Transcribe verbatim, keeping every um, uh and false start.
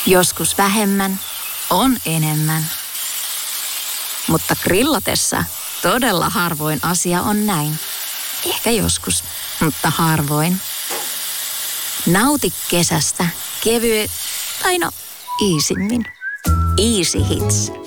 Joskus vähemmän on enemmän. Mutta grillatessa todella harvoin asia on näin. Ehkä joskus, mutta harvoin. Nauti kesästä kevyet, tai no, iisimmin. Easy Hits.